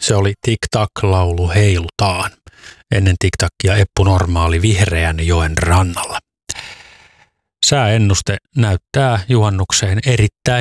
Se oli Tic-Tac-laulu Heilutaan. Ennen Tic-Tacia Eppu Normaali Vihreän joen rannalla. Sääennuste näyttää juhannukseen erittäin